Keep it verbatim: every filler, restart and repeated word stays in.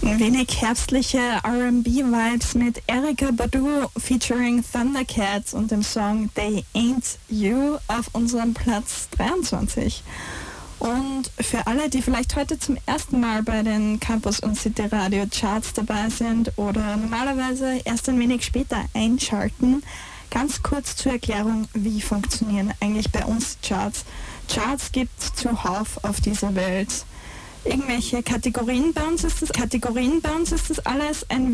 Ein wenig herbstliche R and B-Vibes mit Erykah Badu featuring Thundercats und dem Song They Ain't You auf unserem Platz dreiundzwanzig. Und für alle, die vielleicht heute zum ersten Mal bei den Campus und City Radio Charts dabei sind oder normalerweise erst ein wenig später einschalten, ganz kurz zur Erklärung, wie funktionieren eigentlich bei uns Charts. Charts gibt es zuhauf auf dieser Welt. Irgendwelche Kategorien bei uns ist das, Kategorien bei uns ist das alles ein